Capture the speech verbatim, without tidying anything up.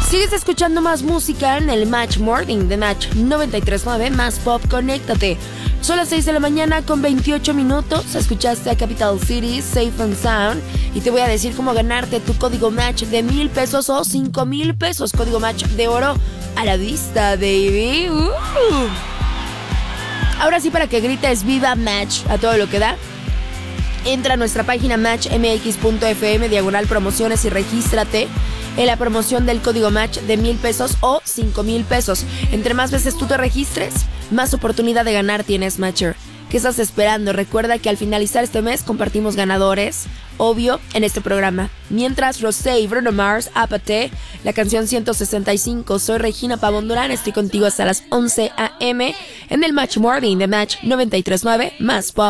Sigues escuchando más música en el Match Morning de Match noventa y tres punto nueve, más pop, conéctate. Son las seis de la mañana con veintiocho minutos. Escuchaste a Capital City, Safe and Sound. Y te voy a decir cómo ganarte tu código Match de mil pesos o cinco mil pesos. Código Match de oro a la vista, baby. Uh. Ahora sí, para que grites viva Match a todo lo que da, entra a nuestra página match m x punto f m diagonal promociones y regístrate en la promoción del código Match de mil pesos o cinco mil pesos. Entre más veces tú te registres, más oportunidad de ganar tienes, Matcher. ¿Qué estás esperando? Recuerda que al finalizar este mes compartimos ganadores, obvio, en este programa. Mientras, Rosé y Bruno Mars, Apathy, la canción ciento sesenta y cinco. Soy Regina Pavón Durán, estoy contigo hasta las once a eme en el Match Morning de Match noventa y tres punto nueve, más pop.